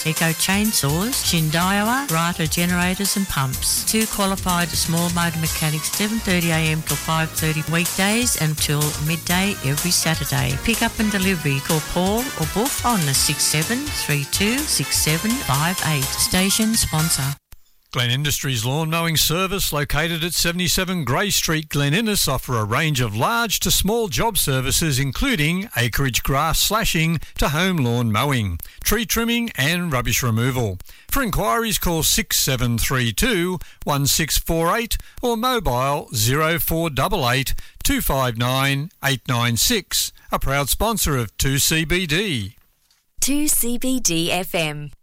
Eco Chainsaws, Shindaiwa, Rata Generators and Pumps. 2 qualified small motor mechanics, 7:30am till 5:30 weekdays until midday every Saturday. Pick up and delivery. Call Paul or Boof on the 6732 6758. Station sponsor. Glen Industries Lawn Mowing Service, located at 77 Grey Street, Glen Innes, offer a range of large to small job services including acreage grass slashing to home lawn mowing, tree trimming and rubbish removal. For inquiries, call 6732 1648 or mobile 0488 259 896. A proud sponsor of 2CBD. 2CBD FM.